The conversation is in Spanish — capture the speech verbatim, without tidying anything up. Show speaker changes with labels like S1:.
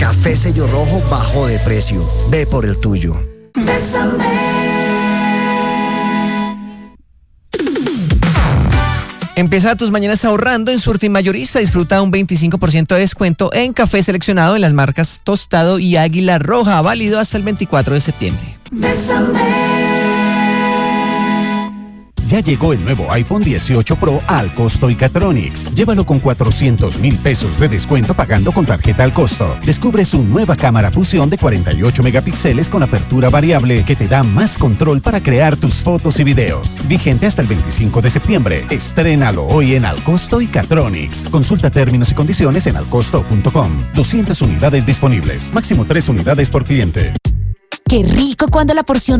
S1: Café Sello Rojo bajó de precio. Ve por el tuyo.
S2: Empieza tus mañanas ahorrando en Surti Mayorista. Disfruta un veinticinco por ciento de descuento en café seleccionado en las marcas Tostado y Águila Roja. Válido hasta el veinticuatro de septiembre.
S3: Ya llegó el nuevo iPhone dieciocho Pro al costo Icatronics. Llévalo con cuatrocientos mil pesos de descuento pagando con tarjeta al costo. Descubre su nueva cámara fusión de cuarenta y ocho megapíxeles con apertura variable que te da más control para crear tus fotos y videos. Vigente hasta el veinticinco de septiembre. Estrénalo hoy en Al Costo Icatronics. Consulta términos y condiciones en alcosto punto com. doscientas unidades disponibles. Máximo tres unidades por cliente.
S4: Qué rico cuando la porción